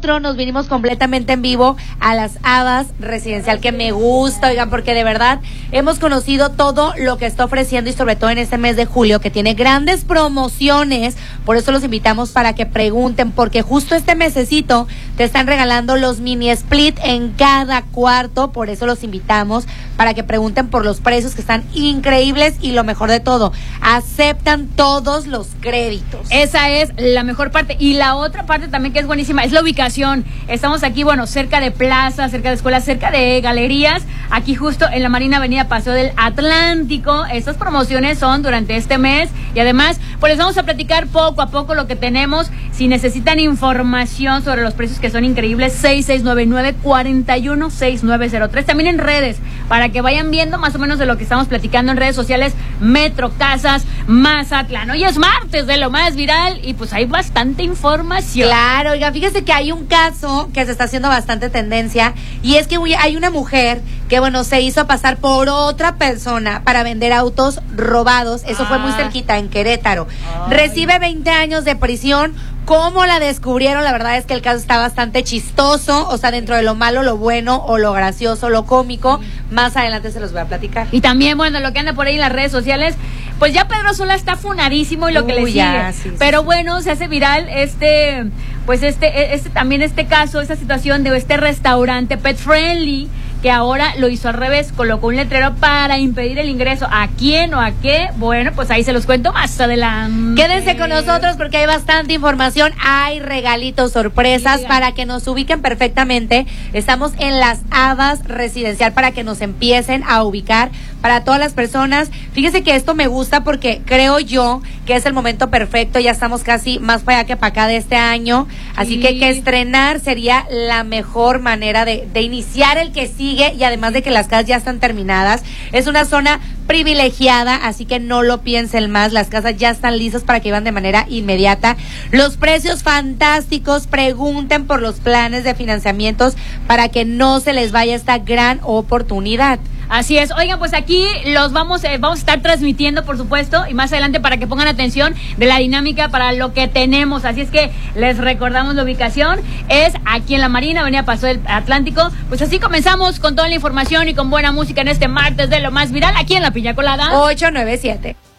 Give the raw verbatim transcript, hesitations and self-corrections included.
nosotros nos vinimos completamente en vivo a Las Habas Residencial, que me gusta, oigan, porque de verdad hemos conocido todo lo que está ofreciendo y sobre todo en este mes de julio, que tiene grandes promociones. Por eso los invitamos para que pregunten, porque justo este mesecito te están regalando los mini split en cada cuarto. Por eso los invitamos para que pregunten por los precios, que están increíbles, y lo mejor de todo, aceptan todos los créditos. Esa es la mejor parte. Y la otra parte también que es buenísima es la ubicación. Estamos aquí, bueno, cerca de plazas, cerca de escuelas, cerca de galerías, aquí justo en la Marina Avenida Paseo del Atlántico. Estas promociones son durante este mes y además pues les vamos a platicar poco a poco lo que tenemos. Si necesitan información sobre los precios, que son increíbles, seis seis nueve nueve, cuatro uno seis nueve cero tres. También en redes, para que vayan viendo más o menos de lo que estamos platicando en redes sociales. Metro Casas Mazatlán. Hoy es martes de lo más viral y pues hay bastante información. Claro, oiga, fíjese que hay un caso que se está haciendo bastante tendencia, y es que hay una mujer que, bueno, se hizo pasar por otra persona para vender autos robados. Eso ah. fue muy cerquita, en Querétaro. Ay. Recibe veinte años de prisión. ¿Cómo la descubrieron? La verdad es que el caso está bastante chistoso, o sea, dentro de lo malo, lo bueno, o lo gracioso, lo cómico. Más adelante se los voy a platicar. Y también, bueno, lo que anda por ahí en las redes sociales, pues ya Pedro Sola está funadísimo y lo Uy, que le sigue. Ya, sí, Pero sí, bueno, se hace viral este, pues este, este, también este caso, esta situación de este restaurante Pet Friendly, que ahora lo hizo al revés, colocó un letrero para impedir el ingreso. ¿A quién o a qué? Bueno, pues ahí se los cuento más adelante. Quédense con nosotros porque hay bastante información, hay regalitos, sorpresas, sí, para que nos ubiquen perfectamente. Estamos en Las Habas Residencial para que nos empiecen a ubicar para todas las personas. Fíjese que esto me gusta porque creo yo que es el momento perfecto. Ya estamos casi más para allá que para acá de este año, así sí. que que estrenar sería la mejor manera de, de iniciar el que sigue. Y además de que las casas ya están terminadas, es una zona privilegiada, así que no lo piensen más. Las casas ya están listas para que iban de manera inmediata. Los precios fantásticos. Pregunten por los planes de financiamientos para que no se les vaya esta gran oportunidad. Así es. Oigan, pues aquí los vamos, eh, vamos a estar transmitiendo, por supuesto, y más adelante para que pongan atención de la dinámica para lo que tenemos. Así es que les recordamos la ubicación. Es aquí en la Marina, Avenida Paseo del Atlántico. Pues así comenzamos con toda la información y con buena música en este martes de lo más viral, aquí en La Piña Colada. ocho nueve siete.